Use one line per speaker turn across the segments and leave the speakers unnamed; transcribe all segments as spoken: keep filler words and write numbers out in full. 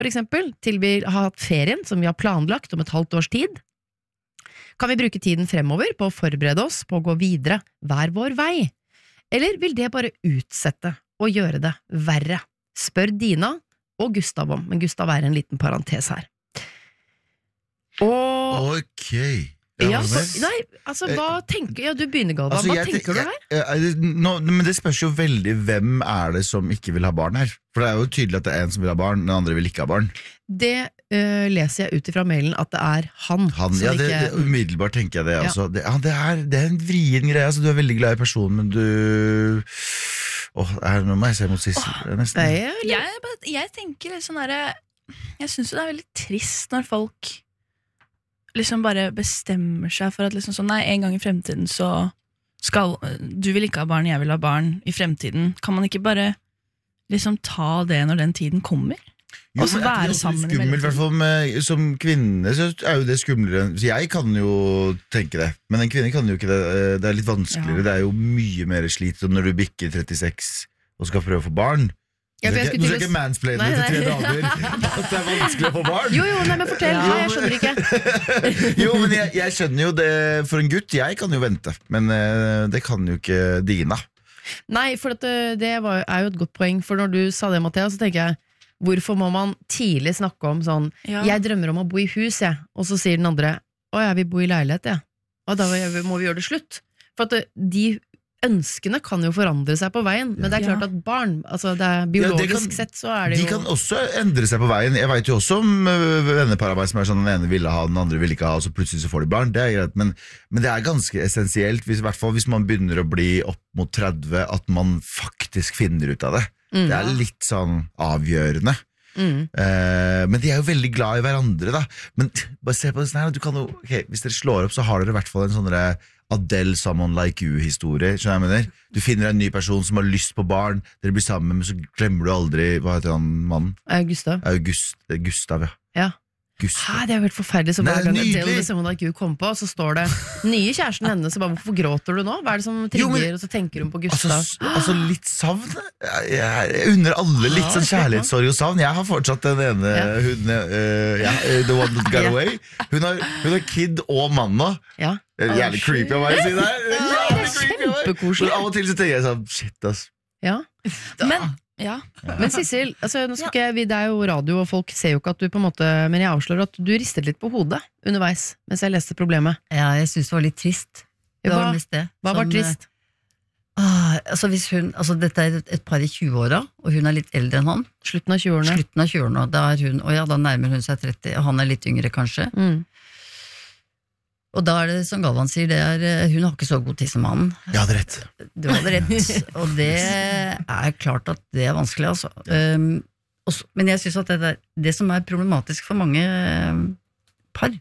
for eksempel, til vi har hatt ferien som vi har planlagt om et halvt års tid? Kan vi bruke tiden fremover på å forberede oss på å gå videre hver vår vei? Eller vil det bare utsette og gjøre det verre? Spør Dina og Gustav om, men Gustav er en liten parentes her. Og...
Ok.
Ja, så, nei, altså, hva tenker ja, du begynner, Galvan, altså, hva tenker
jeg,
du her?
Jeg, jeg, no, men det spørs jo veldig hvem er det som ikke vil ha barn her. For det er jo tydelig at det er en som vil ha barn, den andre vil ikke ha barn.
Det uh, leser jeg ut ifra mailen at det er han,
han Ja, det, ikke... det, umiddelbart tenker jeg det, ja. altså. det, ja, det, er, det er en vrien greie, altså, du er veldig glad i personen, men du... Åh, er det noe med jeg ser mot sist oh, nesten?
Jeg, jeg, jeg tenker litt sånn der, jeg synes det er veldig trist når folk liksom bare bestemmer seg for at liksom sånn, nei, en gang i fremtiden så skal, du vil ikke ha barn, jeg vil ha barn i fremtiden. Kan man ikke bare liksom ta det når den tiden kommer?
Jo,
og så være sammen
skummel, i hvert fall med, som kvinne så er jo det skumlere. Så jeg kan jo tenke det, men en kvinne kan jo ikke det. Det er litt vanskeligere, ja. Det er jo mye mer slit når du bikker trettiseks og skal prøve å få barn. Ja, nå skal jeg ikke mansplaine til tre damer at det er vanskelig å få barn.
Jo, jo, nei, men fortell, ja. Jeg skjønner ikke.
Jo, men jeg, jeg skjønner jo det. For en gutt, jeg kan jo vente, men uh, det kan jo ikke Dina.
Nei, for at, uh, det var, er jo et godt poeng. For når du sa det, Mathea, så tenker jeg, hvorfor må man tidlig snakke om sånn, ja. Jeg drømmer om å bo i hus, jeg. Og så sier den andre, å jeg vil bo i leilighet, jeg. Og da må vi gjøre det slutt. For at uh, de ønskene kan jo forandre seg på veien, men det er klart at barn, altså det er biologisk ja, det kan, sett, så er det
de
jo...
De kan også endre seg på veien. Jeg vet jo også om vennepararbeid som er sånn, den ene ville ha, den andre ville ikke ha, og så plutselig så får de barn, det er greit, men, men det er ganske essensielt, hvis, i hvert fall hvis man begynner å bli opp mot tretti, at man faktisk finner ut av det. Mm. Det er litt sånn avgjørende. Mm. Eh, men de er jo veldig glad i hverandre da. Men bare se på det sånn her, du kan jo, okay, hvis dere slår opp, så har dere i hvert fall en sånn Adele, Someone Like You-historie. Skjønner jeg mener? Du finner en ny person som har lyst på barn, dere blir sammen, men så glemmer du aldri, hva heter han mannen?
Gustav.
August, Gustav, ja.
Ja. Hæ, det er jo helt forferdelig. Så bare Adele, Someone Like You kom på, og så står det nye kjæresten hennes, så bare, hvorfor gråter du nå? Hva er det som trigger, og så tenker hun på Gustav?
Altså, altså litt savn. Jeg, jeg unner alle litt sånn kjærlighetssorg og savn. Jeg har fortsatt den ene, ja. Hun, uh, ja, The One That Got Away. Hun har, hun har kid og manna. Ja. Jævlig creepy av meg å si det her.
Nei, det er kjempekoselig.
Av og til så tenker jeg sånn, shit ass.
Ja, men, ja. men Sissel, altså, nå skal ikke jeg, det er jo radio, og folk ser jo ikke at du på en måte, men jeg avslører at du ristet litt på hodet underveis, mens jeg leste problemet.
Ja, jeg synes det var litt trist. Det
hva
var det,
hva var trist?
Ah, altså hvis hun, altså dette er et, et par i tjue-åra, og hun er litt eldre enn han.
Slutten av tjue-årene.
Slutten av tjue-årene, da er hun, og ja, da nærmer hun seg tretti, og han er litt yngre kanskje.
Mm.
Og da er det, som Galvan sier, det er, hun har ikke så god tid som mannen.
Jeg hadde rett.
Du hadde rett, og det er klart at det er vanskelig, altså. Um, også, men jeg synes at det, der, det som er problematisk for mange um, par,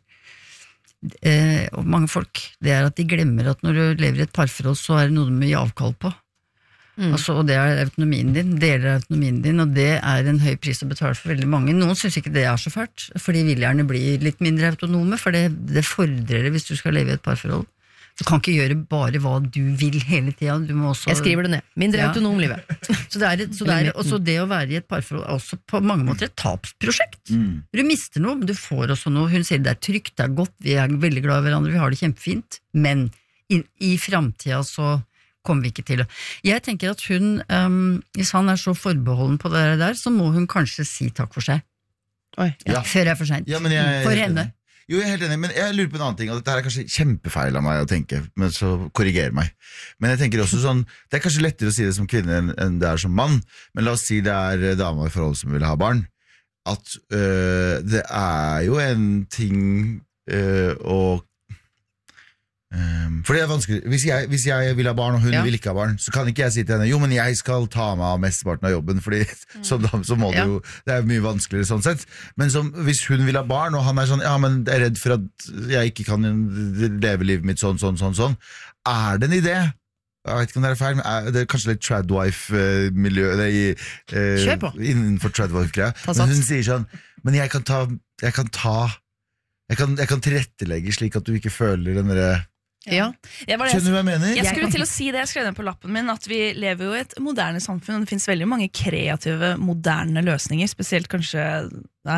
uh, og mange folk, det er at de glemmer at når du lever i et parforhold, så er det noe du må gi avkall på. Mm. Altså, og det er autonomien din, deler av autonomien din, og det er en høy pris å betale for veldig mange. Noen synes ikke det er så fælt, for de vil gjerne bli litt mindre autonome, for det, det fordrer det hvis du skal leve i et parforhold. Du kan ikke gjøre bare hva du vil hele tiden. Du må også...
Jeg skriver det ned. Mindre ja. Autonom livet.
Så det er, et, så det er også det å være i et parforhold er også på mange måter et tapsprosjekt. Mm. Du mister noe, men du får også noe. Hun sier det er trygt, det er godt, vi er veldig glad i hverandre, vi har det kjempefint, men i, i fremtiden så kommer vi ikke til. Jeg tenker at hun, um, hvis han er så forbeholden på det der, så må hun kanskje si takk for seg.
Oi, ja.
Ja.
Før det er for sent.
Ja, jeg,
for henne.
Jo, jeg er helt enig, men jeg lurer på en annen ting, og dette er kanskje kjempefeil av meg å tenke, men så korriger meg. Men jeg tenker også sånn, det er kanskje lettere å si det som kvinne enn det er som mann, men la oss si det er dama i forhold som vil ha barn, at øh, det er jo en ting øh, å Um, for det er vanskelig hvis jeg, hvis jeg vil ha barn og hun ja. Vil ikke ha barn, så kan ikke jeg si til henne jo, men jeg skal ta meg av mesteparten av jobben, fordi mm. så, da, så må ja. det jo det er mye vanskeligere sånn sett. Men som, hvis hun vil ha barn og han er sånn, ja, men jeg er redd for at jeg ikke kan leve livet mitt sånn, sånn, sånn, sånn, er det en idé? Jeg vet ikke om det er feil, men er, det er kanskje litt tradwife-miljø eh, innenfor tradwife-greia, men hun sier sånn, men jeg kan ta jeg kan ta jeg kan, jeg kan tilrettelegge slik at du ikke føler den der
Ja.
Jeg var det-
Skjønner du hva jeg mener?
Jeg skulle til å si det, jeg skrev det på lappen min, at vi lever jo i et moderne samfunn, og det finnes veldig mange kreative, moderne løsninger, spesielt kanskje